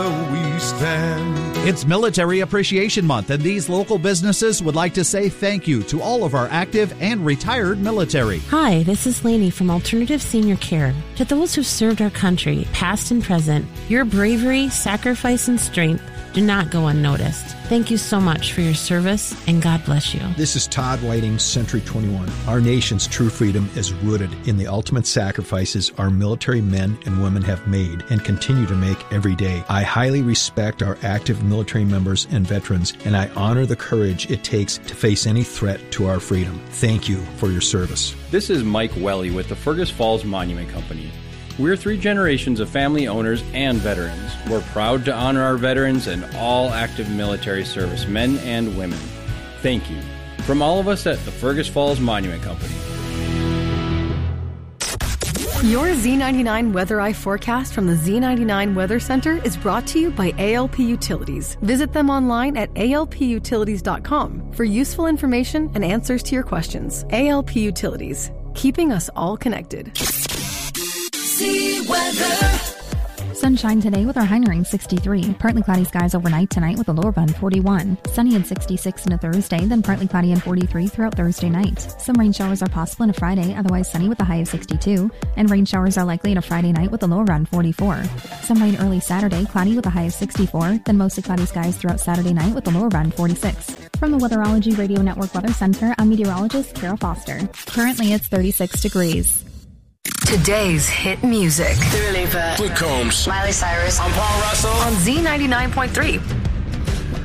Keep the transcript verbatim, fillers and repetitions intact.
We stand. It's Military Appreciation Month, and these local businesses would like to say thank you to all of our active and retired military. Hi, this is Lainey from Alternative Senior Care. To those who've served our country, past and present, your bravery, sacrifice, and strength do not go unnoticed. Thank you so much for your service, and God bless you. This is Todd Whiting, Century twenty-one. Our nation's true freedom is rooted in the ultimate sacrifices our military men and women have made and continue to make every day. I highly respect our active military members and veterans, and I honor the courage it takes to face any threat to our freedom. Thank you for your service. This is Mike Welly with the Fergus Falls Monument Company. We're three generations of family owners and veterans. We're proud to honor our veterans and all active military service men and women. Thank you. From all of us at the Fergus Falls Monument Company. Your Z ninety-nine Weather Eye forecast from the Z ninety-nine Weather Center is brought to you by A L P Utilities. Visit them online at A L P utilities dot com for useful information and answers to your questions. A L P Utilities, keeping us all connected. Weather. Sunshine today with our high nearing sixty-three. Partly cloudy skies overnight tonight with a lower around forty-one. Sunny and sixty-six into Thursday, then partly cloudy and forty-three throughout Thursday night. Some rain showers are possible in a Friday, otherwise sunny with a high of sixty-two. And rain showers are likely in a Friday night with a low around forty-four. Some rain early Saturday, cloudy with a high of sixty-four. Then mostly cloudy skies throughout Saturday night with a low around forty-six. From the Weatherology Radio Network Weather Center, I'm meteorologist Carol Foster. Currently it's thirty-six degrees. Today's hit music. Dua Lipa, Luke Combs, Miley Cyrus, I'm Paul Russell on Z ninety-nine point three.